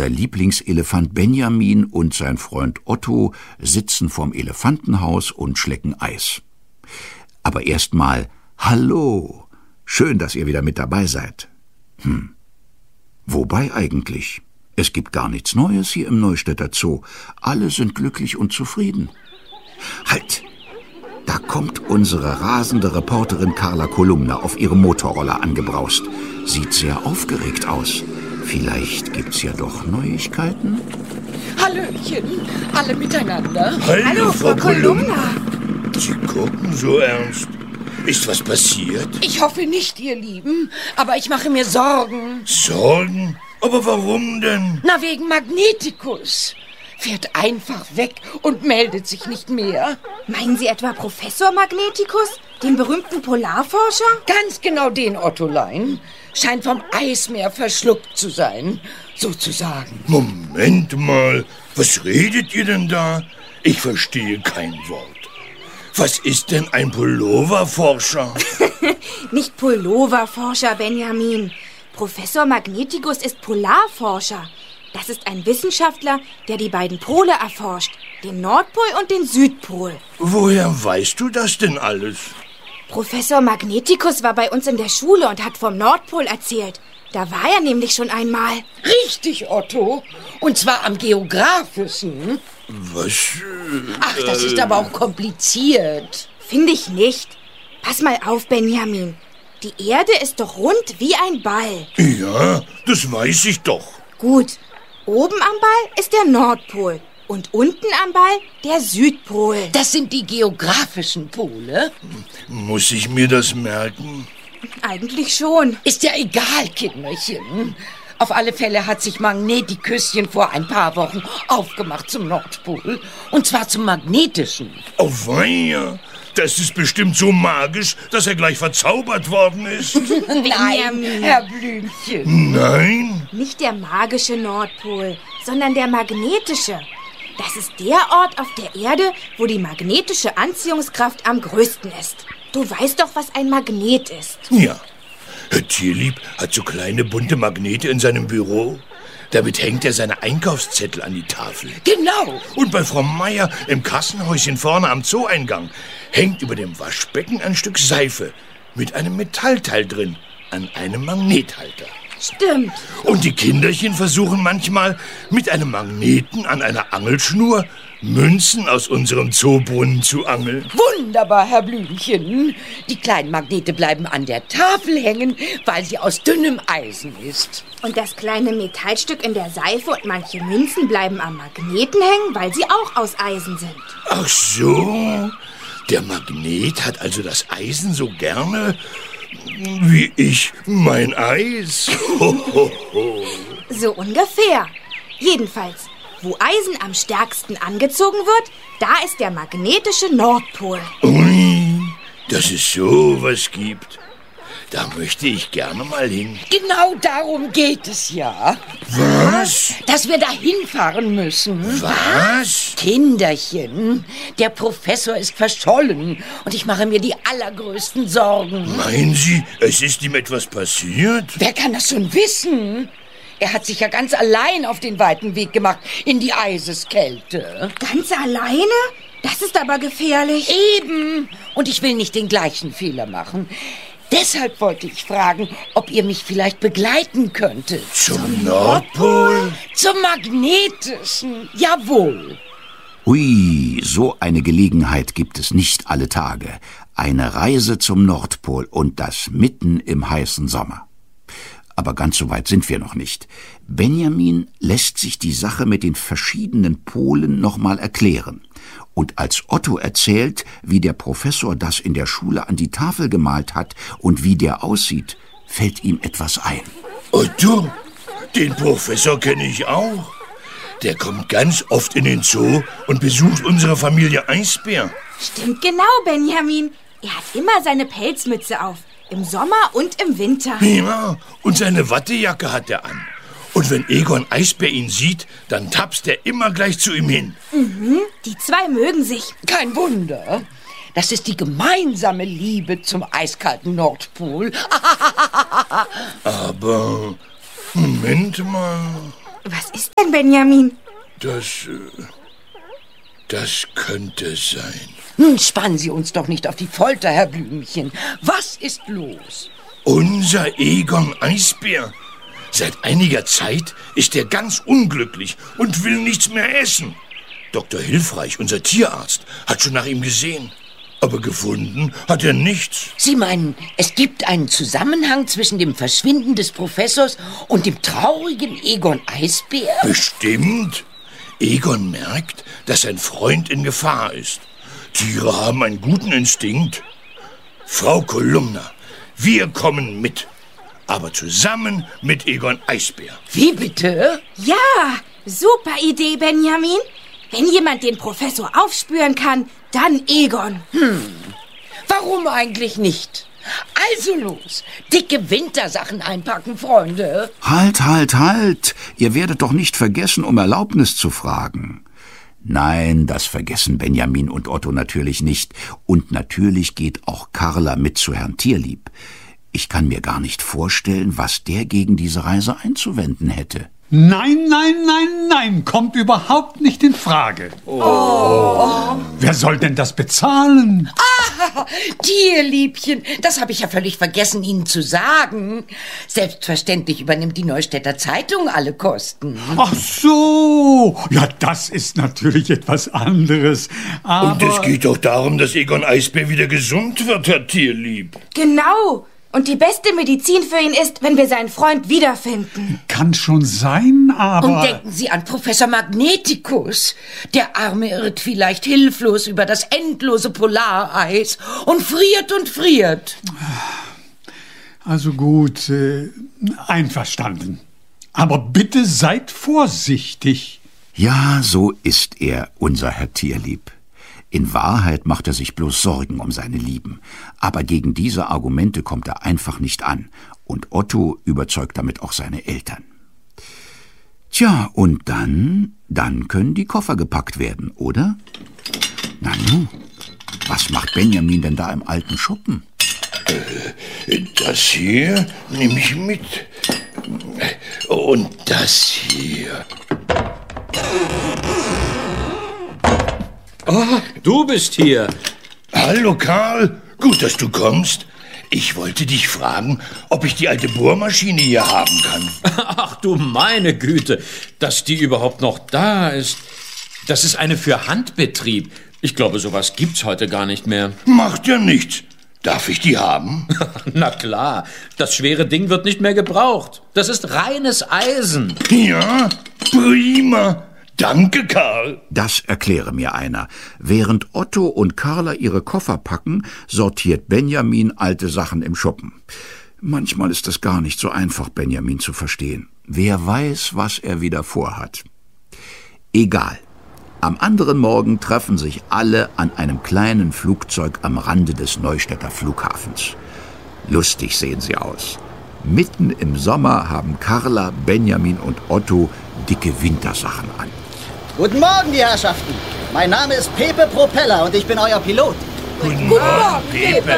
Unser Lieblingselefant Benjamin und sein Freund Otto sitzen vorm Elefantenhaus und schlecken Eis. Aber erst mal hallo, schön, dass ihr wieder mit dabei seid. Wobei eigentlich? Es gibt gar nichts Neues hier im Neustädter Zoo. Alle sind glücklich und zufrieden. Halt! Da kommt unsere rasende Reporterin Carla Kolumna auf ihrem Motorroller angebraust. Sieht sehr aufgeregt aus. Vielleicht gibt's ja doch Neuigkeiten? Hallöchen, alle miteinander. Hallo, Frau Kolumna. Sie gucken so ernst. Ist was passiert? Ich hoffe nicht, ihr Lieben, aber ich mache mir Sorgen. Sorgen? Aber warum denn? Na, wegen Magneticus. Fährt einfach weg und meldet sich nicht mehr. Meinen Sie etwa Professor Magneticus, den berühmten Polarforscher? Ganz genau den, Ottolein. Scheint vom Eismeer verschluckt zu sein, sozusagen. Moment mal, was redet ihr denn da? Ich verstehe kein Wort. Was ist denn ein Pulloverforscher? Nicht Pulloverforscher, Benjamin. Professor Magneticus ist Polarforscher. Das ist ein Wissenschaftler, der die beiden Pole erforscht, den Nordpol und den Südpol. Woher weißt du das denn alles? Professor Magneticus war bei uns in der Schule und hat vom Nordpol erzählt. Da war er nämlich schon einmal. Richtig, Otto. Und zwar am Geografischen. Was? Ach, das ist aber auch kompliziert. Finde ich nicht. Pass mal auf, Benjamin. Die Erde ist doch rund wie ein Ball. Ja, das weiß ich doch. Gut. Oben am Ball ist der Nordpol und unten am Ball der Südpol. Das sind die geografischen Pole. Muss ich mir das merken? Eigentlich schon. Ist ja egal, Kinderchen. Auf alle Fälle hat sich Magnetiküsschen vor ein paar Wochen aufgemacht zum Nordpol. Und zwar zum magnetischen. Oh weia, das ist bestimmt so magisch, dass er gleich verzaubert worden ist. Nein, Herr Blümchen. Nein? Nicht der magische Nordpol, sondern der magnetische. Das ist der Ort auf der Erde, wo die magnetische Anziehungskraft am größten ist. Du weißt doch, was ein Magnet ist. Ja. Herr Tierlieb hat so kleine bunte Magnete in seinem Büro. Damit hängt er seine Einkaufszettel an die Tafel. Genau. Und bei Frau Meier im Kassenhäuschen vorne am Zoo-Eingang hängt über dem Waschbecken ein Stück Seife mit einem Metallteil drin an einem Magnethalter. Stimmt. Und die Kinderchen versuchen manchmal mit einem Magneten an einer Angelschnur Münzen aus unserem Zoobrunnen zu angeln. Wunderbar, Herr Blümchen. Die kleinen Magnete bleiben an der Tafel hängen, weil sie aus dünnem Eisen ist. Und das kleine Metallstück in der Seife und manche Münzen bleiben am Magneten hängen, weil sie auch aus Eisen sind. Ach so, der Magnet hat also das Eisen so gerne wie ich mein Eis. So ungefähr. Jedenfalls, wo Eisen am stärksten angezogen wird, da ist der magnetische Nordpol. Ui, dass es sowas gibt. Da möchte ich gerne mal hin. Genau darum geht es ja. Was? Dass wir da hinfahren müssen. Was? Kinderchen, der Professor ist verschollen und ich mache mir die allergrößten Sorgen. Meinen Sie, es ist ihm etwas passiert? Wer kann das schon wissen? Er hat sich ja ganz allein auf den weiten Weg gemacht in die Eiseskälte. Ganz alleine? Das ist aber gefährlich. Eben. Und ich will nicht den gleichen Fehler machen. Deshalb wollte ich fragen, ob ihr mich vielleicht begleiten könntet. Zum Nordpol? Zum magnetischen, jawohl. Hui, so eine Gelegenheit gibt es nicht alle Tage. Eine Reise zum Nordpol und das mitten im heißen Sommer. Aber ganz so weit sind wir noch nicht. Benjamin lässt sich die Sache mit den verschiedenen Polen noch mal erklären. Und als Otto erzählt, wie der Professor das in der Schule an die Tafel gemalt hat und wie der aussieht, fällt ihm etwas ein. Otto, den Professor kenne ich auch. Der kommt ganz oft in den Zoo und besucht unsere Familie Eisbär. Stimmt genau, Benjamin. Er hat immer seine Pelzmütze auf. Im Sommer und im Winter. Ja, und seine Wattejacke hat er an. Und wenn Egon Eisbär ihn sieht, dann tapst er immer gleich zu ihm hin. Mhm, die zwei mögen sich. Kein Wunder. Das ist die gemeinsame Liebe zum eiskalten Nordpol. Aber, Moment mal. Was ist denn, Benjamin? Das könnte sein. Nun spannen Sie uns doch nicht auf die Folter, Herr Blümchen. Was ist los? Unser Egon Eisbär. Seit einiger Zeit ist er ganz unglücklich und will nichts mehr essen. Dr. Hilfreich, unser Tierarzt, hat schon nach ihm gesehen. Aber gefunden hat er nichts. Sie meinen, es gibt einen Zusammenhang zwischen dem Verschwinden des Professors und dem traurigen Egon Eisbär? Bestimmt. Egon merkt, dass sein Freund in Gefahr ist. Tiere haben einen guten Instinkt. Frau Kolumna, wir kommen mit. Aber zusammen mit Egon Eisbär. Wie bitte? Ja, super Idee, Benjamin. Wenn jemand den Professor aufspüren kann, dann Egon. Warum eigentlich nicht? Also los, dicke Wintersachen einpacken, Freunde. Halt! Ihr werdet doch nicht vergessen, um Erlaubnis zu fragen. Nein, das vergessen Benjamin und Otto natürlich nicht. Und natürlich geht auch Carla mit zu Herrn Tierlieb. Ich kann mir gar nicht vorstellen, was der gegen diese Reise einzuwenden hätte. Nein, kommt überhaupt nicht in Frage. Oh. Wer soll denn das bezahlen? Tierliebchen, das habe ich ja völlig vergessen, Ihnen zu sagen. Selbstverständlich übernimmt die Neustädter Zeitung alle Kosten. Ach so, ja, das ist natürlich etwas anderes. Aber Und es geht doch darum, dass Egon Eisbär wieder gesund wird, Herr Tierlieb. Genau. Und die beste Medizin für ihn ist, wenn wir seinen Freund wiederfinden. Kann schon sein, aber... Und denken Sie an Professor Magnetikus. Der Arme irrt vielleicht hilflos über das endlose Polareis und friert. Also gut, einverstanden. Aber bitte seid vorsichtig. Ja, so ist er, unser Herr Tierlieb. In Wahrheit macht er sich bloß Sorgen um seine Lieben. Aber gegen diese Argumente kommt er einfach nicht an. Und Otto überzeugt damit auch seine Eltern. Tja, und dann können die Koffer gepackt werden, oder? Nanu, was macht Benjamin denn da im alten Schuppen? Das hier nehme ich mit. Und das hier. Oh, du bist hier. Hallo Karl, gut, dass du kommst. Ich wollte dich fragen, ob ich die alte Bohrmaschine hier haben kann. Ach du meine Güte, dass die überhaupt noch da ist. Das ist eine für Handbetrieb. Ich glaube, sowas gibt's heute gar nicht mehr. Macht ja nichts. Darf ich die haben? Na klar, das schwere Ding wird nicht mehr gebraucht. Das ist reines Eisen. Ja, prima. Danke, Karl. Das erkläre mir einer. Während Otto und Carla ihre Koffer packen, sortiert Benjamin alte Sachen im Schuppen. Manchmal ist es gar nicht so einfach, Benjamin zu verstehen. Wer weiß, was er wieder vorhat. Egal. Am anderen Morgen treffen sich alle an einem kleinen Flugzeug am Rande des Neustädter Flughafens. Lustig sehen sie aus. Mitten im Sommer haben Carla, Benjamin und Otto dicke Wintersachen an. Guten Morgen, die Herrschaften. Mein Name ist Pepe Propeller und ich bin euer Pilot. Guten Morgen, Pepe.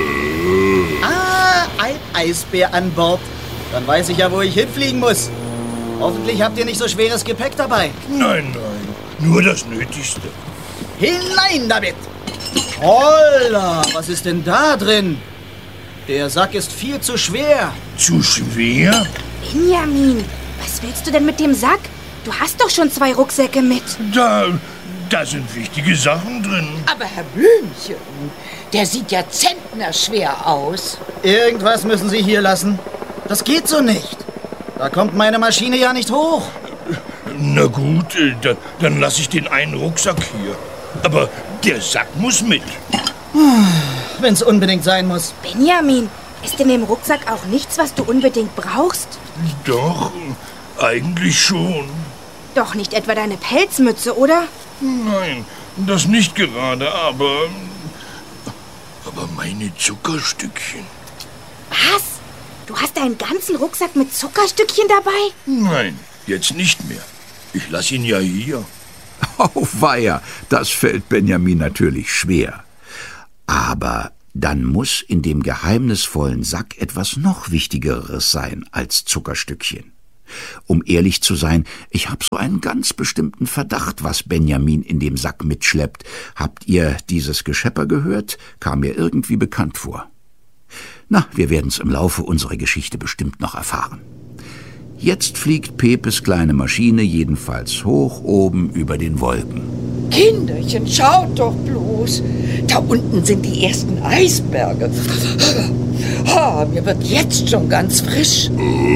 Ein Eisbär an Bord. Dann weiß ich ja, wo ich hinfliegen muss. Hoffentlich habt ihr nicht so schweres Gepäck dabei. Nein, nur das Nötigste. Hinein damit! Holla, was ist denn da drin? Der Sack ist viel zu schwer. Zu schwer? Benjamin, was willst du denn mit dem Sack? Du hast doch schon 2 Rucksäcke mit. Da sind wichtige Sachen drin. Aber Herr Blümchen, der sieht ja zentnerschwer aus. Irgendwas müssen Sie hier lassen. Das geht so nicht. Da kommt meine Maschine ja nicht hoch. Na gut, dann lasse ich den einen Rucksack hier. Aber der Sack muss mit. Wenn es unbedingt sein muss. Benjamin, ist in dem Rucksack auch nichts, was du unbedingt brauchst? Doch, eigentlich schon. Doch nicht etwa deine Pelzmütze, oder? Nein, das nicht gerade, aber meine Zuckerstückchen. Was? Du hast einen ganzen Rucksack mit Zuckerstückchen dabei? Nein, jetzt nicht mehr. Ich lasse ihn ja hier. Auweia, das fällt Benjamin natürlich schwer. Aber dann muss in dem geheimnisvollen Sack etwas noch Wichtigeres sein als Zuckerstückchen. Um ehrlich zu sein, ich habe so einen ganz bestimmten Verdacht, was Benjamin in dem Sack mitschleppt. Habt ihr dieses Geschepper gehört? Kam mir irgendwie bekannt vor. Na, wir werden's im Laufe unserer Geschichte bestimmt noch erfahren. Jetzt fliegt Pepes kleine Maschine jedenfalls hoch oben über den Wolken. Kinderchen, schaut doch bloß. Da unten sind die ersten Eisberge. Mir wird jetzt schon ganz frisch.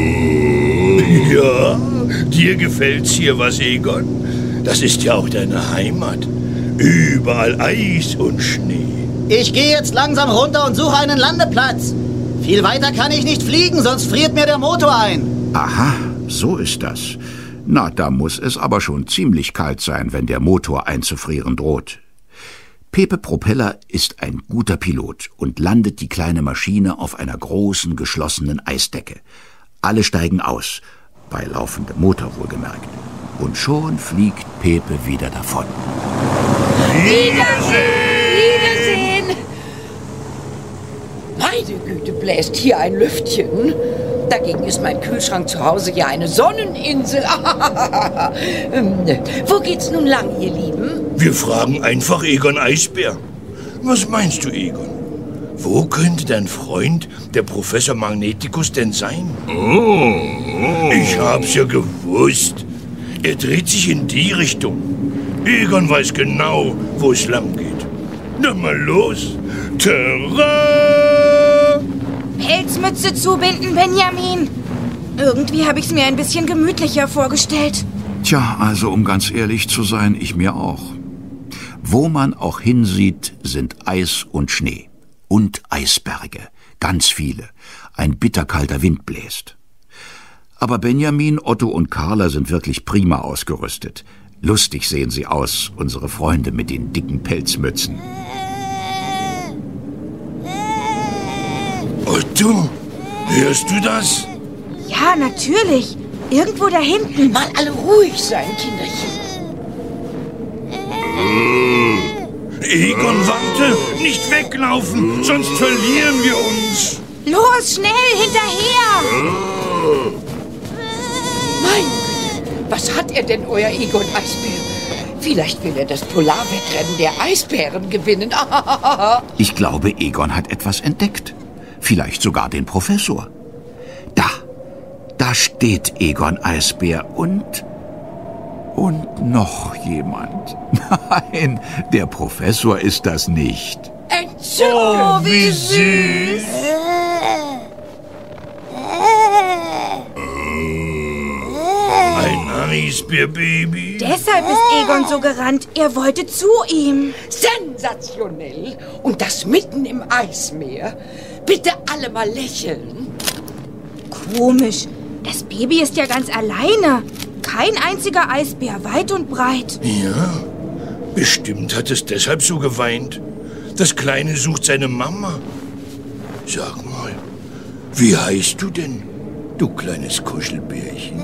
Ja, dir gefällt's hier was, Egon? Das ist ja auch deine Heimat. Überall Eis und Schnee. Ich gehe jetzt langsam runter und suche einen Landeplatz. Viel weiter kann ich nicht fliegen, sonst friert mir der Motor ein. Aha, so ist das. Na, da muss es aber schon ziemlich kalt sein, wenn der Motor einzufrieren droht. Pepe Propeller ist ein guter Pilot und landet die kleine Maschine auf einer großen, geschlossenen Eisdecke. Alle steigen aus, bei laufendem Motor wohlgemerkt. Und schon fliegt Pepe wieder davon. Wiedersehen! Meine Güte, bläst hier ein Lüftchen. Dagegen ist mein Kühlschrank zu Hause ja eine Sonneninsel. Wo geht's nun lang, ihr Lieben? Wir fragen einfach Egon Eisbär. Was meinst du, Egon? Wo könnte dein Freund, der Professor Magneticus, denn sein? Ich hab's ja gewusst. Er dreht sich in die Richtung. Egon weiß genau, wo es lang geht. Na mal los. Terra! Pelzmütze zubinden, Benjamin. Irgendwie habe ich es mir ein bisschen gemütlicher vorgestellt. Tja, also um ganz ehrlich zu sein, ich mir auch. Wo man auch hinsieht, sind Eis und Schnee. Und Eisberge. Ganz viele. Ein bitterkalter Wind bläst. Aber Benjamin, Otto und Carla sind wirklich prima ausgerüstet. Lustig sehen sie aus, unsere Freunde mit den dicken Pelzmützen. Otto, hörst du das? Ja, natürlich. Irgendwo da hinten. Mal alle ruhig sein, Kinderchen. Egon, warte! Nicht weglaufen, sonst verlieren wir uns! Los, schnell, hinterher! Meine Güte, was hat er denn, euer Egon Eisbär? Vielleicht will er das Polarwettrennen der Eisbären gewinnen. Ich glaube, Egon hat etwas entdeckt. Vielleicht sogar den Professor. Da steht Egon Eisbär und noch jemand. Nein, der Professor ist das nicht. Entzückend! Oh, wie süß! Ein Eisbärbaby. Deshalb ist Egon so gerannt. Er wollte zu ihm. Sensationell! Und das mitten im Eismeer. Bitte alle mal lächeln. Komisch. Das Baby ist ja ganz alleine. Kein einziger Eisbär, weit und breit. Ja, bestimmt hat es deshalb so geweint. Das Kleine sucht seine Mama. Sag mal, wie heißt du denn, du kleines Kuschelbärchen?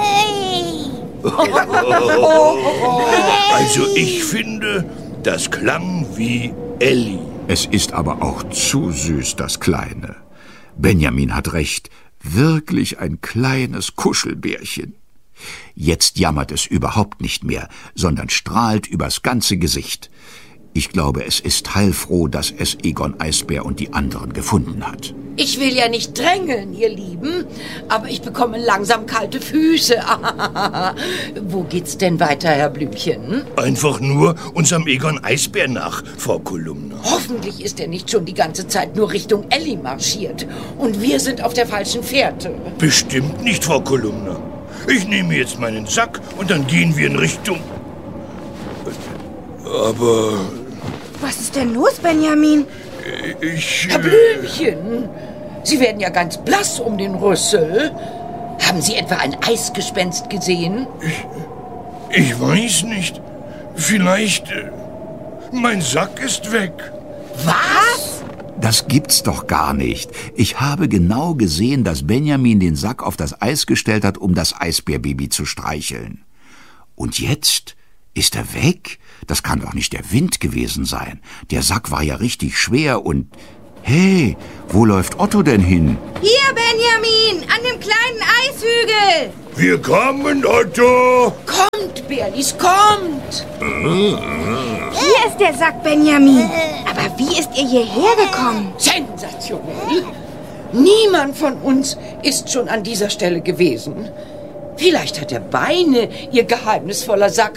Also ich finde, das klang wie Elli. Es ist aber auch zu süß, das Kleine. Benjamin hat recht. Wirklich ein kleines Kuschelbärchen. Jetzt jammert es überhaupt nicht mehr, sondern strahlt übers ganze Gesicht. Ich glaube, es ist heilfroh, dass es Egon Eisbär und die anderen gefunden hat. Ich will ja nicht drängeln, ihr Lieben, aber ich bekomme langsam kalte Füße. Wo geht's denn weiter, Herr Blümchen? Einfach nur unserem Egon Eisbär nach, Frau Kolumna. Hoffentlich ist er nicht schon die ganze Zeit nur Richtung Elli marschiert. Und wir sind auf der falschen Fährte. Bestimmt nicht, Frau Kolumna. Ich nehme jetzt meinen Sack und dann gehen wir in Richtung... Aber... Was ist denn los, Benjamin? Herr Blümchen, Sie werden ja ganz blass um den Rüssel. Haben Sie etwa ein Eisgespenst gesehen? Ich weiß nicht. Vielleicht... mein Sack ist weg. Was? Das gibt's doch gar nicht. Ich habe genau gesehen, dass Benjamin den Sack auf das Eis gestellt hat, um das Eisbärbaby zu streicheln. Und jetzt ist er weg? Das kann doch nicht der Wind gewesen sein. Der Sack war ja richtig schwer und... Hey, wo läuft Otto denn hin? Hier, Benjamin, an dem kleinen Eishügel. Wir kommen, Otto. Kommt, Berlis, kommt. Hier ist der Sack, Benjamin. Aber wie ist ihr hierher gekommen? Sensationell. Niemand von uns ist schon an dieser Stelle gewesen. Vielleicht hat er Beine, ihr geheimnisvoller Sack.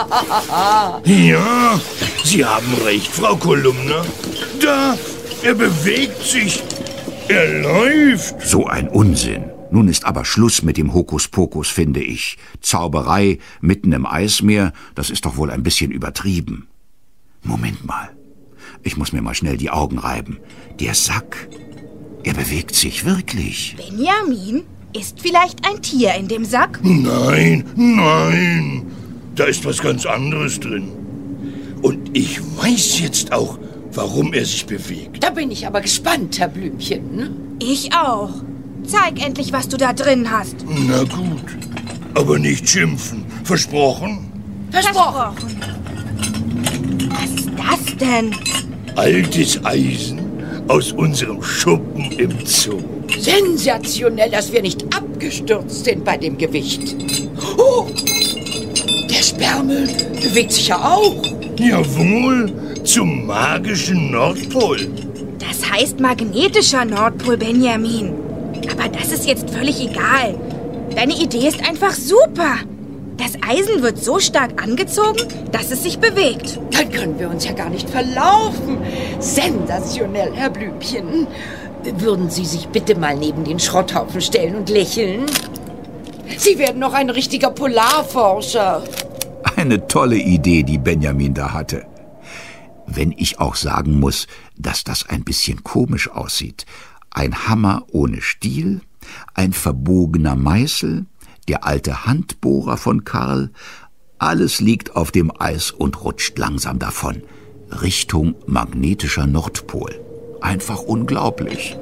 Ja, Sie haben recht, Frau Kolumna. Da, er bewegt sich. Er läuft. So ein Unsinn. Nun ist aber Schluss mit dem Hokuspokus, finde ich. Zauberei mitten im Eismeer, das ist doch wohl ein bisschen übertrieben. Moment mal. Ich muss mir mal schnell die Augen reiben. Der Sack, er bewegt sich wirklich. Benjamin, ist vielleicht ein Tier in dem Sack? Nein, nein. Da ist was ganz anderes drin. Und ich weiß jetzt auch, warum er sich bewegt. Da bin ich aber gespannt, Herr Blümchen. Ich auch. Zeig endlich, was du da drin hast. Na gut, aber nicht schimpfen. Versprochen? Versprochen. Was ist das denn? Altes Eisen aus unserem Schuppen im Zoo. Sensationell, dass wir nicht abgestürzt sind bei dem Gewicht. Oh, der Sperrmüll bewegt sich ja auch. Jawohl, zum magischen Nordpol. Das heißt magnetischer Nordpol, Benjamin. Aber das ist jetzt völlig egal. Deine Idee ist einfach super. Das Eisen wird so stark angezogen, dass es sich bewegt. Dann können wir uns ja gar nicht verlaufen. Sensationell, Herr Blümchen. Würden Sie sich bitte mal neben den Schrotthaufen stellen und lächeln? Sie werden noch ein richtiger Polarforscher. Eine tolle Idee, die Benjamin da hatte. Wenn ich auch sagen muss, dass das ein bisschen komisch aussieht. Ein Hammer ohne Stiel, ein verbogener Meißel, der alte Handbohrer von Karl. Alles liegt auf dem Eis und rutscht langsam davon. Richtung magnetischer Nordpol. Einfach unglaublich.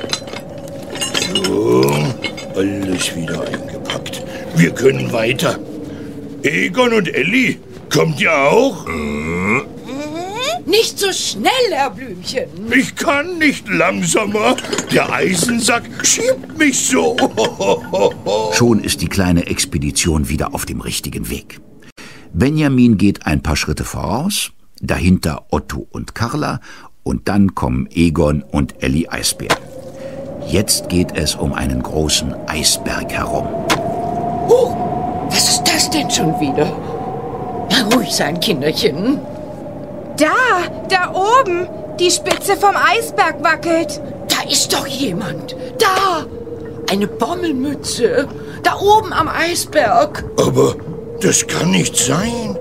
So, alles wieder eingepackt. Wir können weiter. Egon und Elli, kommt ihr auch? Nicht so schnell, Herr Blümchen. Ich kann nicht langsamer. Der Eisensack schiebt mich so. Schon ist die kleine Expedition wieder auf dem richtigen Weg. Benjamin geht ein paar Schritte voraus, dahinter Otto und Carla und dann kommen Egon und Elli Eisbär. Jetzt geht es um einen großen Eisberg herum. Was ist das denn schon wieder? Na, ruhig sein, Kinderchen. Da oben, die Spitze vom Eisberg wackelt. Da ist doch jemand. Da, eine Bommelmütze. Da oben am Eisberg. Aber das kann nicht sein.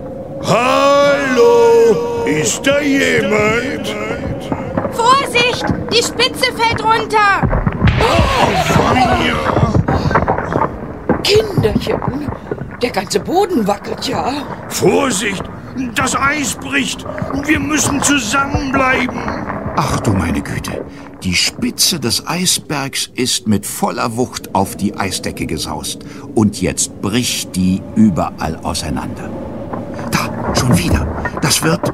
Hallo, ist da jemand? Vorsicht, die Spitze fällt runter. Kinderchen, der ganze Boden wackelt ja. Vorsicht, das Eis bricht. Wir müssen zusammenbleiben. Ach du meine Güte, die Spitze des Eisbergs ist mit voller Wucht auf die Eisdecke gesaust. Und jetzt bricht die überall auseinander. Da, schon wieder. Das wird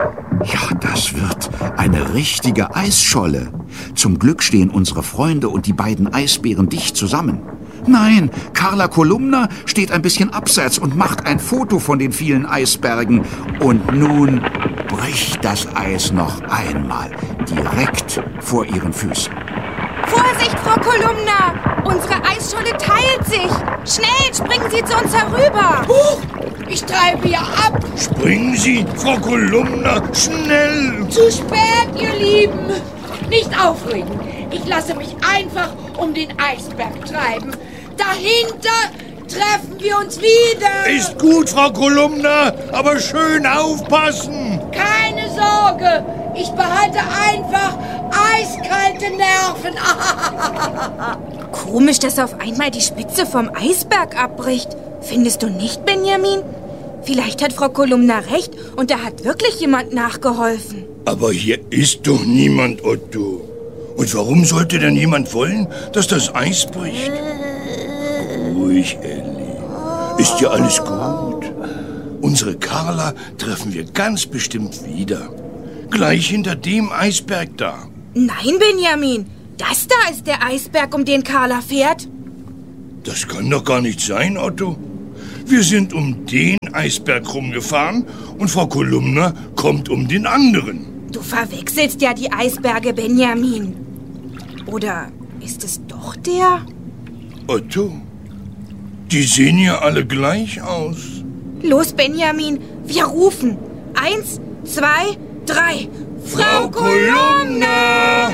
eine richtige Eisscholle. Zum Glück stehen unsere Freunde und die beiden Eisbären dicht zusammen. Nein, Carla Kolumna steht ein bisschen abseits und macht ein Foto von den vielen Eisbergen. Und nun bricht das Eis noch einmal, direkt vor ihren Füßen. Vorsicht, Frau Kolumna! Unsere Eisscholle teilt sich! Schnell, springen Sie zu uns herüber! Huch, ich treibe ja ab. Springen Sie, Frau Kolumna, schnell! Zu spät, ihr Lieben. Nicht aufregen. Ich lasse mich einfach um den Eisberg treiben. Dahinter treffen wir uns wieder. Ist gut, Frau Kolumna, aber schön aufpassen. Keine Sorge, ich behalte einfach eiskalte Nerven. Komisch, dass auf einmal die Spitze vom Eisberg abbricht. Findest du nicht, Benjamin? Vielleicht hat Frau Kolumna recht und da hat wirklich jemand nachgeholfen. Aber hier ist doch niemand, Otto. Und warum sollte denn jemand wollen, dass das Eis bricht? Ruhig, Elli. Ist ja alles gut. Unsere Carla treffen wir ganz bestimmt wieder. Gleich hinter dem Eisberg da. Nein, Benjamin. Das da ist der Eisberg, um den Carla fährt. Das kann doch gar nicht sein, Otto. Wir sind um den Eisberg rumgefahren und Frau Kolumna kommt um den anderen. Du verwechselst ja die Eisberge, Benjamin. Oder ist es doch der? Otto, die sehen ja alle gleich aus. Los, Benjamin, wir rufen. 1, 2, 3. Frau Kolumna!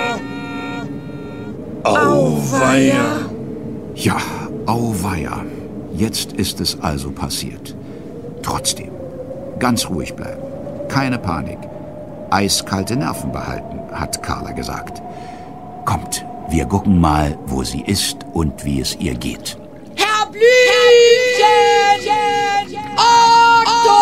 Auweia! Ja, auweia. Jetzt ist es also passiert. Trotzdem, ganz ruhig bleiben. Keine Panik. Eiskalte Nerven behalten, hat Carla gesagt. Kommt, wir gucken mal, wo sie ist und wie es ihr geht. Herr Blümchen! Otto!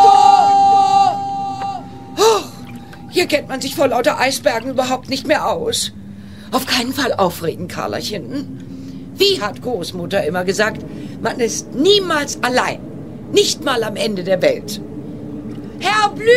Oh, hier kennt man sich vor lauter Eisbergen überhaupt nicht mehr aus. Auf keinen Fall aufregen, Carlachen. Wie hat Großmutter immer gesagt, man ist niemals allein. Nicht mal am Ende der Welt. Herr Blümchen!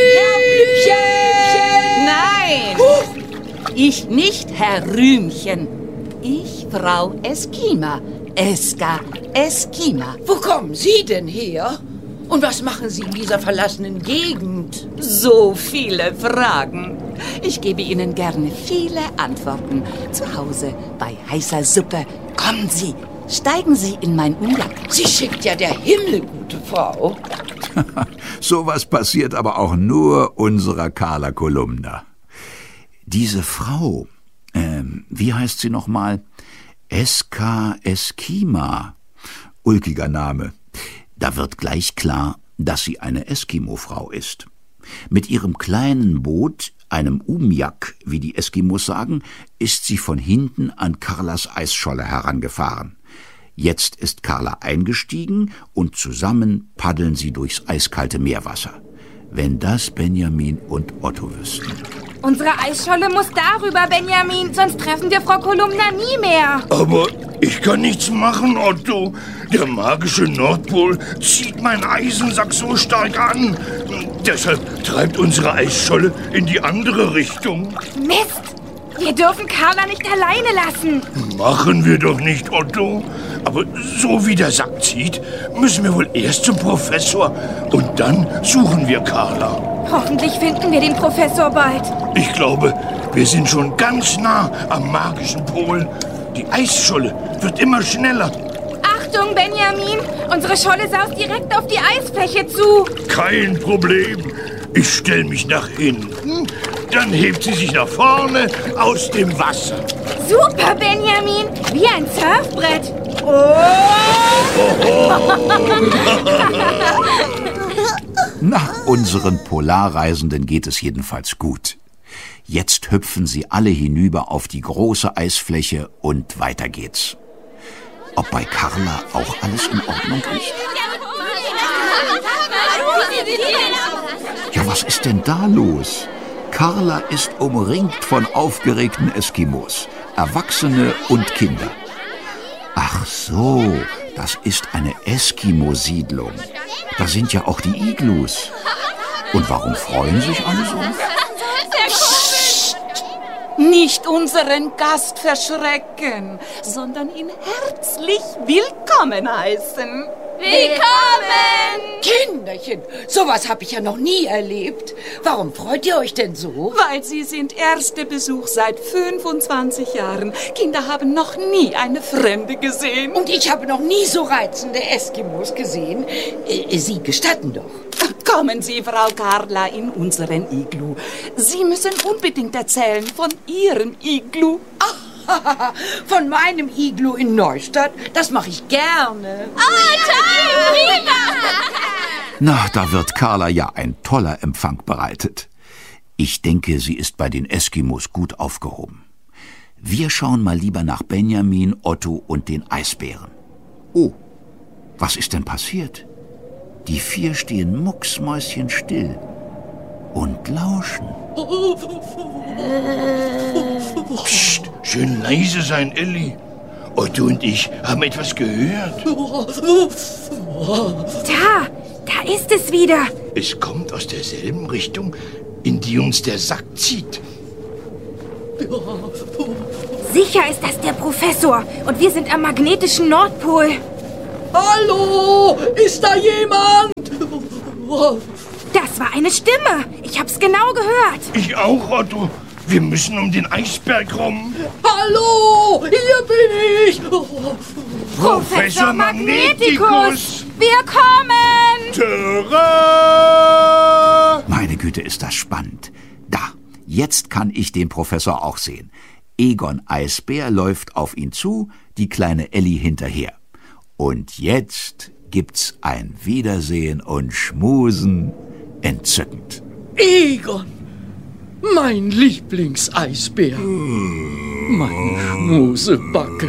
Nein! Ich nicht, Herr Rühmchen. Ich, Frau Eskima. Eska Eskima. Wo kommen Sie denn her? Und was machen Sie in dieser verlassenen Gegend? So viele Fragen. Ich gebe Ihnen gerne viele Antworten. Zu Hause bei heißer Suppe. Kommen Sie, steigen Sie in mein Unglück. Sie schickt ja der Himmel, gute Frau. Sowas passiert aber auch nur unserer Carla Kolumna. Diese Frau, wie heißt sie nochmal? Eska Eskima. Ulkiger Name. Da wird gleich klar, dass sie eine Eskimo-Frau ist. Mit ihrem kleinen Boot, einem Umiak, wie die Eskimos sagen, ist sie von hinten an Carlas Eisscholle herangefahren. Jetzt ist Carla eingestiegen und zusammen paddeln sie durchs eiskalte Meerwasser. Wenn das Benjamin und Otto wüssten. Unsere Eisscholle muss darüber, Benjamin, sonst treffen wir Frau Kolumna nie mehr. Aber ich kann nichts machen, Otto. Der magische Nordpol zieht meinen Eisensack so stark an. Deshalb treibt unsere Eisscholle in die andere Richtung. Mist! Wir dürfen Carla nicht alleine lassen. Machen wir doch nicht, Otto. Aber so wie der Sack zieht, müssen wir wohl erst zum Professor und dann suchen wir Carla. Hoffentlich finden wir den Professor bald. Ich glaube, wir sind schon ganz nah am magischen Pol. Die Eisscholle wird immer schneller. Achtung, Benjamin! Unsere Scholle saust direkt auf die Eisfläche zu. Kein Problem. Ich stelle mich nach hinten, dann hebt sie sich nach vorne aus dem Wasser. Super, Benjamin! Wie ein Surfbrett. Na, unseren Polarreisenden geht es jedenfalls gut. Jetzt hüpfen sie alle hinüber auf die große Eisfläche und weiter geht's. Ob bei Carla auch alles in Ordnung ist? Ja, was ist denn da los? Carla ist umringt von aufgeregten Eskimos, Erwachsene und Kinder. Ach so, das ist eine Eskimo-Siedlung. Da sind ja auch die Iglus. Und warum freuen sich alle so? Nicht unseren Gast verschrecken, sondern ihn herzlich willkommen heißen. Willkommen! Kinderchen, sowas habe ich ja noch nie erlebt. Warum freut ihr euch denn so? Weil Sie sind erster Besuch seit 25 Jahren. Kinder haben noch nie eine Fremde gesehen. Und ich habe noch nie so reizende Eskimos gesehen. Sie gestatten doch. Kommen Sie, Frau Carla, in unseren Iglu. Sie müssen unbedingt erzählen von Ihrem Iglu. Von meinem Iglu in Neustadt, das mache ich gerne. Na, da wird Carla ja ein toller Empfang bereitet. Ich denke, sie ist bei den Eskimos gut aufgehoben. Wir schauen mal lieber nach Benjamin, Otto und den Eisbären. Oh, was ist denn passiert? Die 4 stehen mucksmäuschenstill und lauschen. Psst, schön leise sein, Elli. Otto und ich haben etwas gehört. Da ist es wieder. Es kommt aus derselben Richtung, in die uns der Sack zieht. Sicher ist das der Professor und wir sind am magnetischen Nordpol. Hallo, ist da jemand? Das war eine Stimme. Ich hab's genau gehört. Ich auch, Otto. Wir müssen um den Eisberg rum. Hallo, hier bin ich. Professor Magnetikus, wir kommen. Tada! Meine Güte, ist das spannend. Da, jetzt kann ich den Professor auch sehen. Egon Eisbär läuft auf ihn zu, die kleine Elli hinterher. Und jetzt gibt's ein Wiedersehen und Schmusen. Entzückend. Egon, mein Lieblingseisbär. Meine Schmusebacke.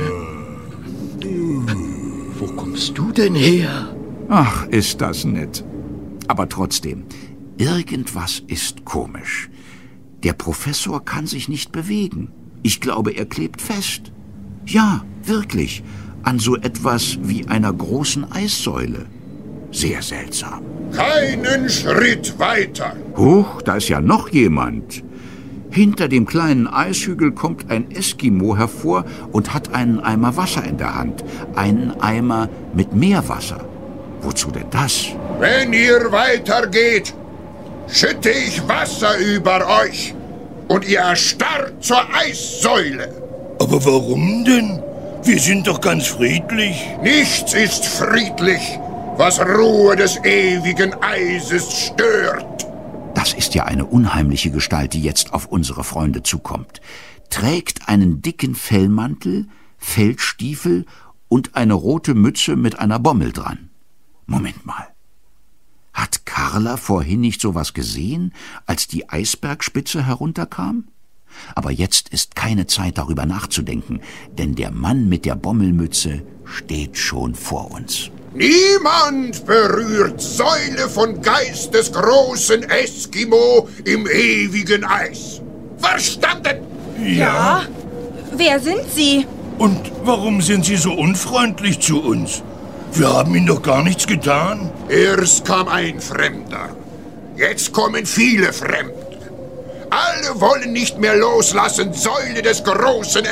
Wo kommst du denn her? Ach, ist das nett. Aber trotzdem, irgendwas ist komisch. Der Professor kann sich nicht bewegen. Ich glaube, er klebt fest. Ja, wirklich. An so etwas wie einer großen Eissäule. Sehr seltsam. Keinen Schritt weiter. Huch, da ist ja noch jemand. Hinter dem kleinen Eishügel kommt ein Eskimo hervor und hat einen Eimer Wasser in der Hand. Einen Eimer mit Meerwasser. Wozu denn das? Wenn ihr weitergeht, schütte ich Wasser über euch und ihr erstarrt zur Eissäule. Aber warum denn? Wir sind doch ganz friedlich. Nichts ist friedlich, was Ruhe des ewigen Eises stört. Das ist ja eine unheimliche Gestalt, die jetzt auf unsere Freunde zukommt. Trägt einen dicken Fellmantel, Feldstiefel und eine rote Mütze mit einer Bommel dran. Moment mal. Hat Carla vorhin nicht sowas gesehen, als die Eisbergspitze herunterkam? Aber jetzt ist keine Zeit, darüber nachzudenken, denn der Mann mit der Bommelmütze steht schon vor uns. Niemand berührt Säule von Geist des großen Eskimo im ewigen Eis. Verstanden? Ja? Wer sind Sie? Und warum sind Sie so unfreundlich zu uns? Wir haben Ihnen doch gar nichts getan. Erst kam ein Fremder. Jetzt kommen viele Fremde. Alle wollen nicht mehr loslassen, Säule des großen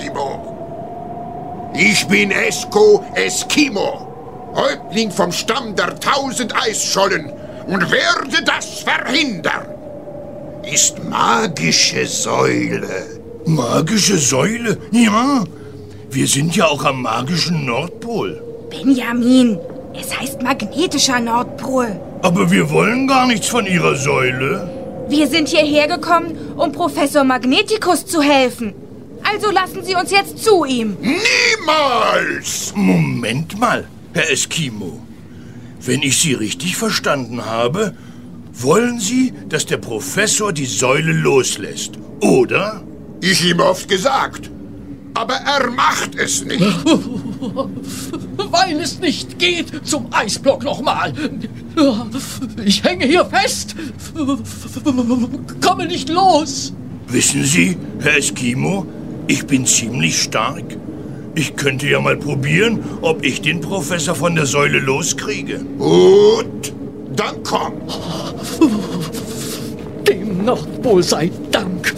Eskimo. Ich bin Esko Eskimo, Häuptling vom Stamm der 1000 Eisschollen und werde das verhindern. Ist magische Säule. Magische Säule? Ja. Wir sind ja auch am magischen Nordpol. Benjamin, es heißt magnetischer Nordpol. Aber wir wollen gar nichts von Ihrer Säule. Wir sind hierher gekommen, um Professor Magnetikus zu helfen. Also lassen Sie uns jetzt zu ihm. Niemals! Moment mal, Herr Eskimo. Wenn ich Sie richtig verstanden habe, wollen Sie, dass der Professor die Säule loslässt, oder? Ich ihm oft gesagt, aber er macht es nicht. Weil es nicht geht, zum Eisblock nochmal. Ich hänge hier fest. Komme nicht los. Wissen Sie, Herr Eskimo, ich bin ziemlich stark. Ich könnte ja mal probieren, ob ich den Professor von der Säule loskriege. Gut, dann komm. Dem Nordpol sei Dank.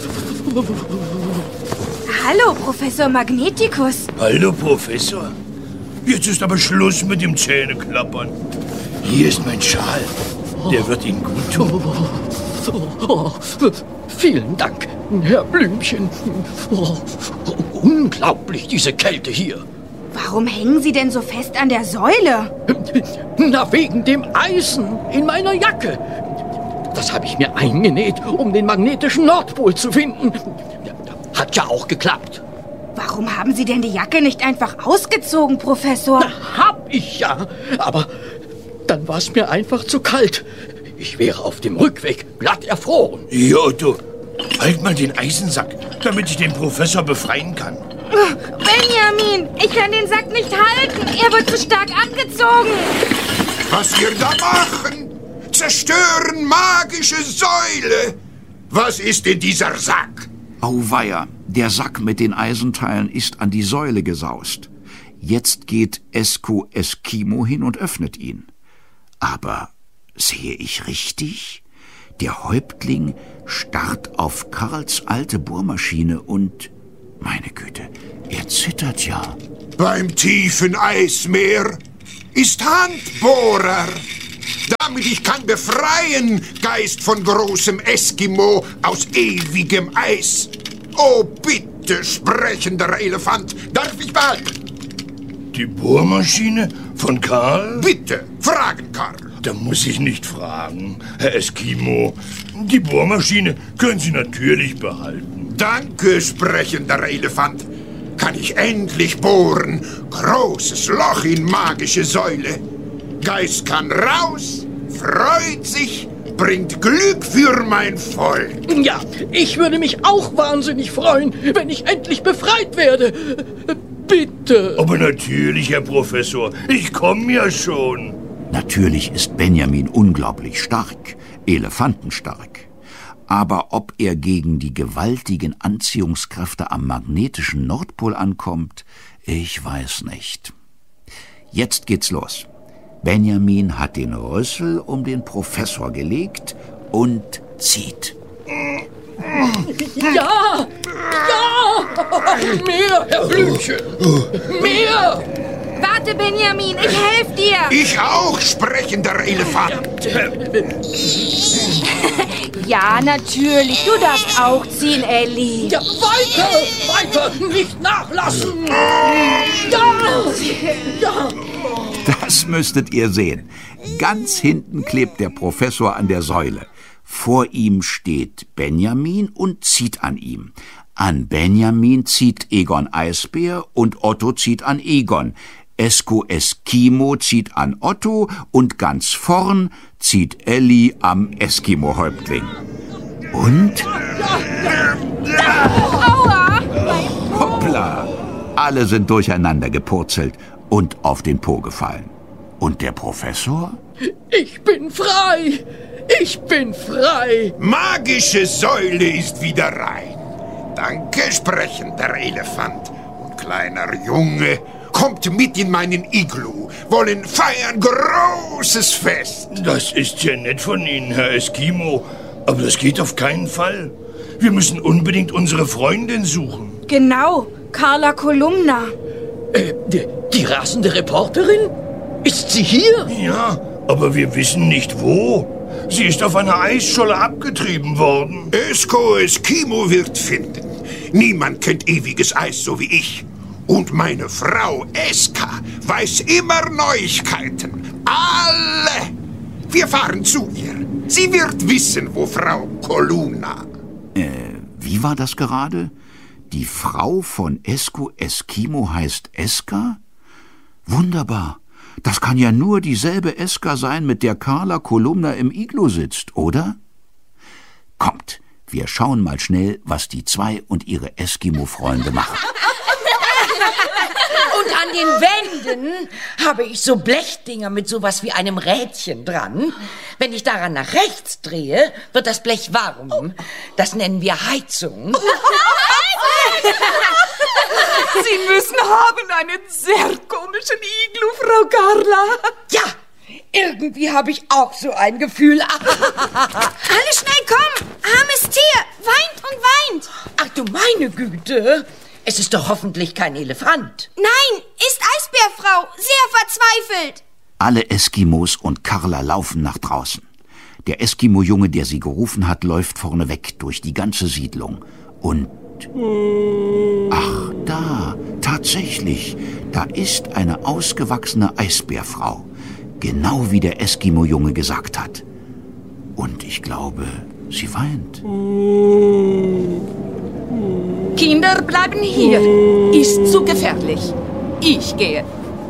Hallo, Professor Magnetikus. Hallo, Professor. Jetzt ist aber Schluss mit dem Zähneklappern. Hier ist mein Schal. Der wird Ihnen gut tun. Vielen Dank, Herr Blümchen. Unglaublich, diese Kälte hier. Warum hängen Sie denn so fest an der Säule? Na, wegen dem Eisen in meiner Jacke. Das habe ich mir eingenäht, um den magnetischen Nordpol zu finden. Hat ja auch geklappt. Warum haben Sie denn die Jacke nicht einfach ausgezogen, Professor? Hab ich ja, aber dann war es mir einfach zu kalt. Ich wäre auf dem Rückweg glatt erfroren. Hier, Otto, halt mal den Eisensack, damit ich den Professor befreien kann. Benjamin, ich kann den Sack nicht halten. Er wird zu stark angezogen. Was wir da machen? Zerstören magische Säule. Was ist in dieser Sack? Auweia, der Sack mit den Eisenteilen ist an die Säule gesaust. Jetzt geht Esko Eskimo hin und öffnet ihn. Aber sehe ich richtig? Der Häuptling starrt auf Karls alte Bohrmaschine und, meine Güte, er zittert ja. Beim tiefen Eismeer ist Handbohrer. Damit ich kann befreien, Geist von großem Eskimo aus ewigem Eis. Oh, bitte, sprechender Elefant, darf ich behalten? Die Bohrmaschine von Karl? Bitte, fragen, Karl. Da muss ich nicht fragen, Herr Eskimo. Die Bohrmaschine können Sie natürlich behalten. Danke, sprechender Elefant. Kann ich endlich bohren. Großes Loch in magische Säule. Geist kann raus, freut sich, bringt Glück für mein Volk. Ja, ich würde mich auch wahnsinnig freuen, wenn ich endlich befreit werde. Bitte. Aber natürlich, Herr Professor, ich komme ja schon. Natürlich ist Benjamin unglaublich stark, elefantenstark. Aber ob er gegen die gewaltigen Anziehungskräfte am magnetischen Nordpol ankommt, ich weiß nicht. Jetzt geht's los. Benjamin hat den Rüssel um den Professor gelegt und zieht. Ja! Ja! Mehr, Herr Blümchen! Mehr! Warte, Benjamin, ich helfe dir. Ich auch, sprechender Elefant. Ja, natürlich. Du darfst auch ziehen, Elli. Ja, weiter! Weiter! Nicht nachlassen! Ja! Ja! Das müsstet ihr sehen. Ganz hinten klebt der Professor an der Säule. Vor ihm steht Benjamin und zieht an ihm. An Benjamin zieht Egon Eisbär und Otto zieht an Egon. Esko Eskimo zieht an Otto und ganz vorn zieht Elli am Eskimo-Häuptling. Und? Aua! Hoppla! Alle sind durcheinander gepurzelt und auf den Po gefallen. Und der Professor? Ich bin frei! Ich bin frei! Magische Säule ist wieder rein. Danke, sprechender Elefant. Und kleiner Junge, kommt mit in meinen Iglu. Wollen feiern großes Fest. Das ist ja nett von Ihnen, Herr Eskimo. Aber das geht auf keinen Fall. Wir müssen unbedingt unsere Freundin suchen. Genau, Carla Kolumna. Die rasende Reporterin? Ist sie hier? Ja, aber wir wissen nicht wo. Sie ist auf einer Eisscholle abgetrieben worden. Esko Eskimo wird finden. Niemand kennt ewiges Eis so wie ich. Und meine Frau Eska weiß immer Neuigkeiten. Alle! Wir fahren zu ihr. Sie wird wissen, wo Frau Kolumna... Wie war das gerade? Die Frau von Esko Eskimo heißt Eska? Wunderbar. Das kann ja nur dieselbe Eska sein, mit der Carla Kolumna im Iglu sitzt, oder? Kommt, wir schauen mal schnell, was die zwei und ihre Eskimo-Freunde machen. Und an den Wänden habe ich so Blechdinger mit sowas wie einem Rädchen dran. Wenn ich daran nach rechts drehe, wird das Blech warm. Das nennen wir Heizung. Sie müssen haben einen sehr komischen Iglu, Frau Carla. Ja, irgendwie habe ich auch so ein Gefühl. Alle schnell, komm! Armes Tier! Weint und weint! Ach du meine Güte! Es ist doch hoffentlich kein Elefant. Nein, ist Eisbärfrau. Sehr verzweifelt. Alle Eskimos und Carla laufen nach draußen. Der Eskimo-Junge, der sie gerufen hat, läuft vorne weg durch die ganze Siedlung. Und... Ach, da, tatsächlich, da ist eine ausgewachsene Eisbärfrau. Genau wie der Eskimo-Junge gesagt hat. Und ich glaube, sie weint. Kinder bleiben hier. Ist zu gefährlich. Ich gehe.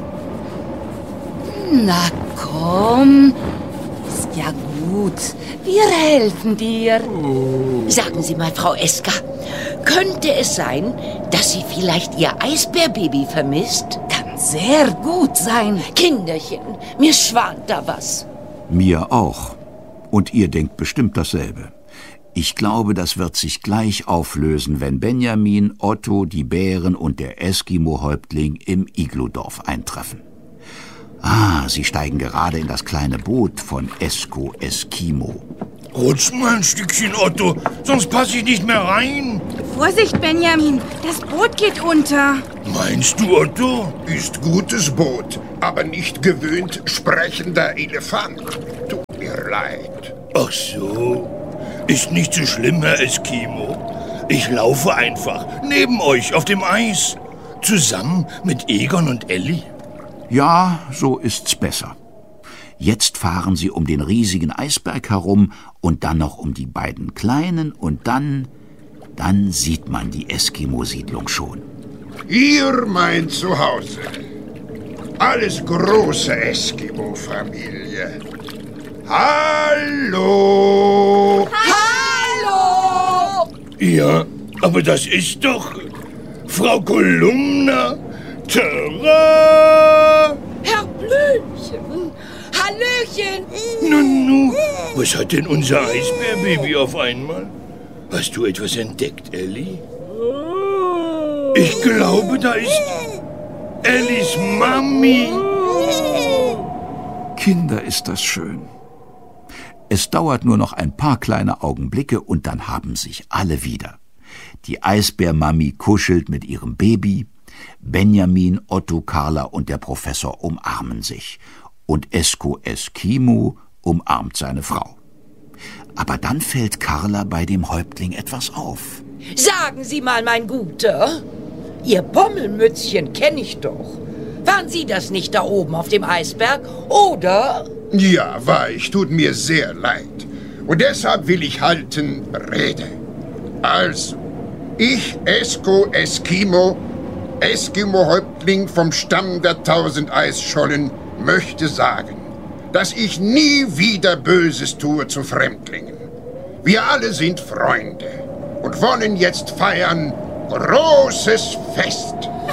Na komm. Ist ja gut. Wir helfen dir. Sagen Sie mal, Frau Eska, könnte es sein, dass sie vielleicht ihr Eisbärbaby vermisst? Kann sehr gut sein. Kinderchen, mir schwant da was. Mir auch. Und ihr denkt bestimmt dasselbe. Ich glaube, das wird sich gleich auflösen, wenn Benjamin, Otto, die Bären und der Eskimo-Häuptling im Igludorf eintreffen. Sie steigen gerade in das kleine Boot von Esko Eskimo. Rutsch mal ein Stückchen, Otto, sonst passe ich nicht mehr rein. Vorsicht, Benjamin, das Boot geht unter. Meinst du, Otto? Ist gutes Boot, aber nicht gewöhnt sprechender Elefant. Tut mir leid. Ach so. Ist nicht so schlimm, Herr Eskimo. Ich laufe einfach neben euch auf dem Eis. Zusammen mit Egon und Elli. Ja, so ist's besser. Jetzt fahren sie um den riesigen Eisberg herum und dann noch um die beiden kleinen und dann sieht man die Eskimo-Siedlung schon. Hier mein Zuhause. Alles große Eskimo-Familie. Hallo! Hallo! Ja, aber das ist doch Frau Kolumna. Tara! Herr Blümchen! Hallöchen! Nunu, was hat denn unser Eisbärbaby auf einmal? Hast du etwas entdeckt, Elli? Ich glaube, da ist Ellis Mami. Kinder, ist das schön. Es dauert nur noch ein paar kleine Augenblicke und dann haben sich alle wieder. Die Eisbärmami kuschelt mit ihrem Baby, Benjamin, Otto, Carla und der Professor umarmen sich und Esko Eskimo umarmt seine Frau. Aber dann fällt Carla bei dem Häuptling etwas auf. Sagen Sie mal, mein Guter, Ihr Pommelmützchen kenne ich doch. Waren Sie das nicht da oben auf dem Eisberg, oder? Ja, war ich. Tut mir sehr leid. Und deshalb will ich halten Rede. Also, ich, Esko Eskimo, Eskimo-Häuptling vom Stamm der 1000 Eisschollen, möchte sagen, dass ich nie wieder Böses tue zu Fremdlingen. Wir alle sind Freunde und wollen jetzt feiern großes Fest.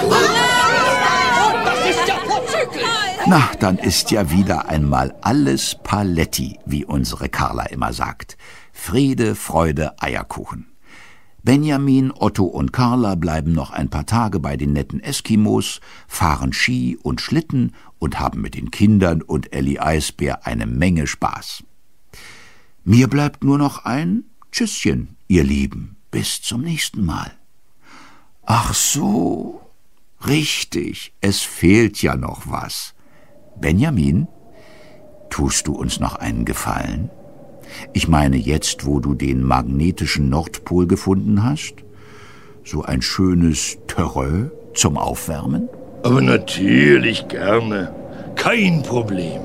Na, dann ist ja wieder einmal alles Paletti, wie unsere Carla immer sagt. Friede, Freude, Eierkuchen. Benjamin, Otto und Carla bleiben noch ein paar Tage bei den netten Eskimos, fahren Ski und Schlitten und haben mit den Kindern und Elli Eisbär eine Menge Spaß. Mir bleibt nur noch ein Tschüsschen, ihr Lieben, bis zum nächsten Mal. Ach so, richtig, es fehlt ja noch was. Benjamin, tust du uns noch einen Gefallen? Ich meine jetzt, wo du den magnetischen Nordpol gefunden hast? So ein schönes Terrain zum Aufwärmen? Aber natürlich gerne. Kein Problem.